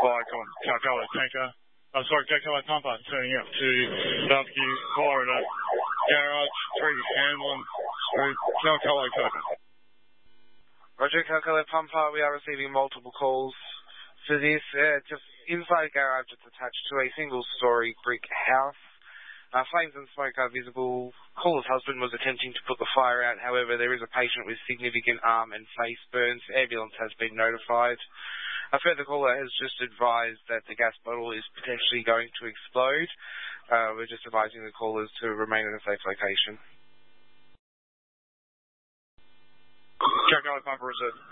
on Calcutta Tanker. Calcutta Pumper, turning up to Barbecue, Florida. Garage 3 Hamlin Street, Calcutta Tanker. Roger, Calcutta Pumper, we are receiving multiple calls for this. Just inside a garage that's attached to a single-story brick house. Flames and smoke are visible. Caller's husband was attempting to put the fire out. However, there is a patient with significant arm and face burns. Ambulance has been notified. A further caller has just advised that the gas bottle is potentially going to explode. We're just advising the callers to remain in a safe location. Calcutta Pumper, is